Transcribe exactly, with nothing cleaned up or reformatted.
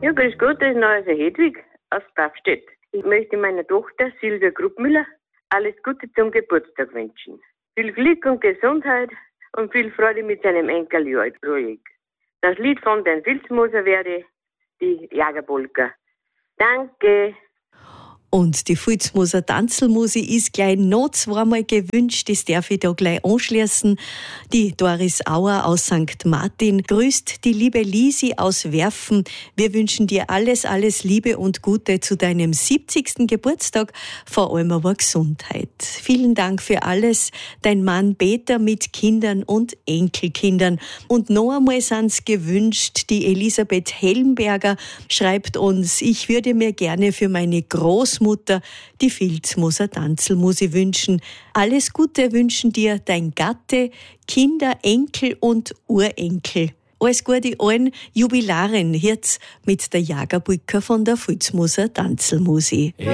Ja, grüß Gott, das ist noch also Hedwig aus Grafstedt. Ich möchte meiner Tochter Silvia Gruppmüller alles Gute zum Geburtstag wünschen. Viel Glück und Gesundheit und viel Freude mit seinem Enkel Ruhig. Das Lied von den Filzmoser werde die Jagerpolka. Danke. Und die Filzmoser Tanzelmusi ist gleich noch zweimal gewünscht, das darf ich da gleich anschließen. Die Doris Auer aus Sankt Martin grüßt die liebe Lisi aus Werfen. Wir wünschen dir alles, alles Liebe und Gute zu deinem siebzigsten Geburtstag, vor allem aber Gesundheit. Vielen Dank für alles, dein Mann Peter mit Kindern und Enkelkindern. Und noch einmal sind's gewünscht, die Elisabeth Hellenberger schreibt uns, ich würde mir gerne für meine Großmutter Mutter die Filzmoser Tanzelmusi wünschen. Alles Gute wünschen dir dein Gatte, Kinder, Enkel und Urenkel. Alles Gute allen Jubilaren jetzt mit der Jagerpolka von der Filzmoser Tanzelmusi.